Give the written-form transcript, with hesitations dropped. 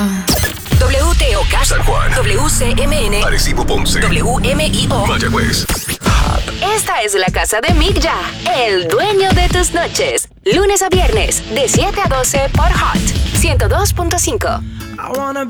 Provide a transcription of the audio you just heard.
WTOK San Juan, WCMN Arecibo, Ponce, WMIO. Mayagüez. Esta es la casa de Migya, el dueño de tus noches. Lunes a viernes, de 7 a 12 por Hot 102.5. I wanna